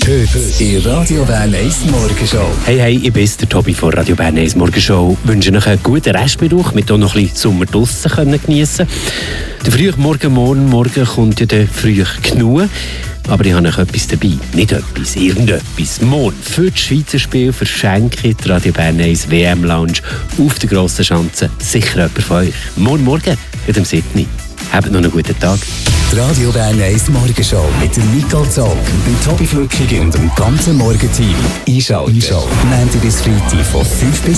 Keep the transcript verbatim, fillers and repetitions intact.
Heute in Radio Bern eins Morgenshow. Hey, hey, ich bin der Tobi von Radio Bern eins Morgenshow. Ich wünsche euch einen guten Restmittwoch, mit auch noch ein bisschen Sommer draussen geniessen. Der frühe Morgen, morgen, morgen kommt ja der früh genug. Aber ich habe noch etwas dabei. Nicht etwas, irgendetwas. Morgen für das Schweizer Spiel verschenke ich die Radio Bern eins W M-Lounge auf der grossen Schanze. Sicher jemand von euch. Morgen Morgen geht am Sydney. Habt noch einen guten Tag. Die Radio Bern eins Morgenshow mit dem Nicole Zog, dem Tobi Flückig und dem ganzen Morgenteam. Einschalten. Einschalten. Montag bis Freitag von fünf bis